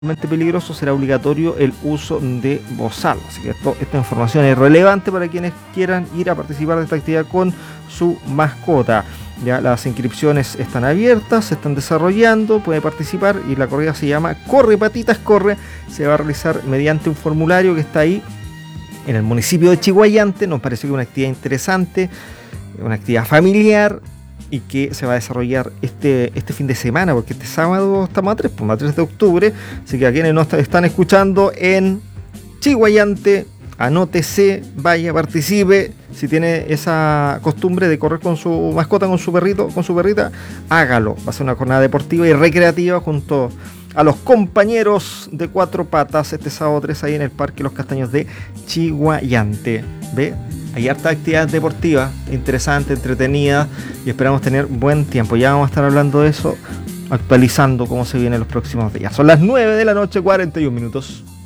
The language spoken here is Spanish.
peligroso, será obligatorio el uso de bozal. Así que esta información es relevante para quienes quieran ir a participar de esta actividad con su mascota. Ya las inscripciones están abiertas, se están desarrollando, puede participar y la corrida se llama Corre Patitas Corre. Se va a realizar mediante un formulario que está ahí en el municipio de Chiguayante. Nos parece que es una actividad interesante, una actividad familiar, y que se va a desarrollar este fin de semana, porque este sábado estamos a 3 de octubre, así que a quienes nos están escuchando en Chiguayante, anótese, vaya, participe. Si tiene esa costumbre de correr con su mascota, con su perrito, con su perrita, hágalo. Va a ser una jornada deportiva y recreativa junto a los compañeros de Cuatro Patas este sábado 3 ahí en el Parque Los Castaños de Chiguayante. ¿Ve? Hay harta actividad deportiva, interesante, entretenida, y esperamos tener buen tiempo. Ya vamos a estar hablando de eso, actualizando cómo se viene los próximos días. Son las 9 de la noche, 41 minutos.